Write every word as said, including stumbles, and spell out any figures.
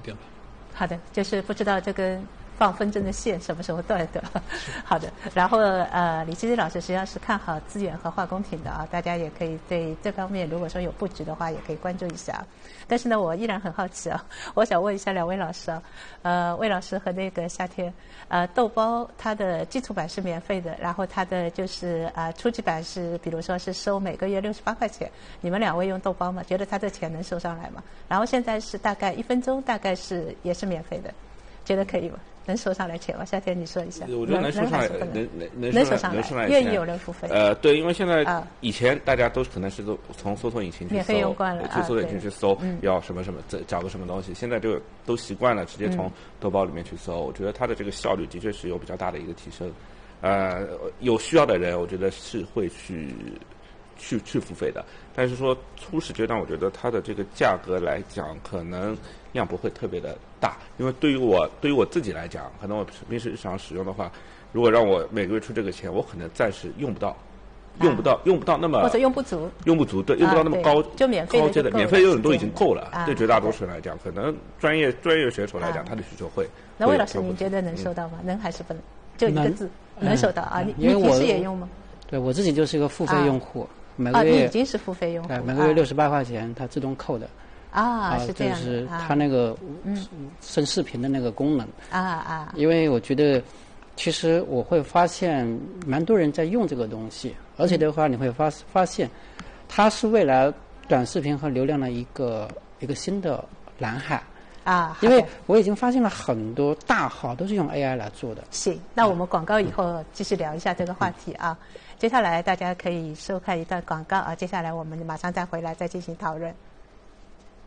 点吧。 好的，就是不知道这根放风筝的线什么时候断的。好的，然后呃，李希之老师实际上是看好资源和化工品的啊，大家也可以对这方面如果说有布局的话，也可以关注一下。但是呢，我依然很好奇啊，我想问一下两位老师啊，呃，魏老师和那个夏天，呃，豆包它的基础版是免费的，然后它的就是呃初级版是，比如说是收每个月六十八块钱，你们两位用豆包吗？觉得它这钱能收上来吗？然后现在是大概一分钟，大概是也是免费的，觉得可以吗？能收上来钱吗？夏天你说一下。 我觉得能收上来，能能能能收上来， 愿意有人付费。 呃，对，因为现在以前大家都可能是都从搜索引擎去搜， 免费用惯了， 去搜索引擎去搜要什么什么，找个什么东西，现在就都习惯了直接从豆包里面去搜。我觉得它的这个效率的确是有比较大的一个提升。呃，有需要的人，我觉得是会去去去付费的。但是说初始阶段，我觉得它的这个价格来讲，可能量不会特别的大，因为对于我对于我自己来讲，可能我平时日常使用的话，如果让我每个月出这个钱，我可能暂时用不到，用不到，啊、用不到那么或者用不足， 用不足，对，用不到那么高、 啊、就免费高阶的，免费用的都已经够了。 啊、 对绝大多数人来讲，可能专业专业选手来讲， 啊、 他的需求会。 那魏老师，您觉得能收到吗？嗯、能还是不能？就一个字，能, 能收到啊？你你平时也用吗？ 对我自己就是一个付费用户。啊每个月、 啊、 你已经是付费用户， 对，每个月六十八块钱，它自动扣的。 啊， 啊是这样的。 就是它那个升视频的那个功能。 啊啊。 因为我觉得，其实我会发现蛮多人在用这个东西，而且的话，你会发发现，它是未来短视频和流量的一个一个新的蓝海。 啊， 因为我已经发现了很多大号都是用 A I 来做的。 行，那我们广告以后继续聊一下这个话题啊。嗯、接下来大家可以收看一段广告啊，接下来我们马上再回来再进行讨论。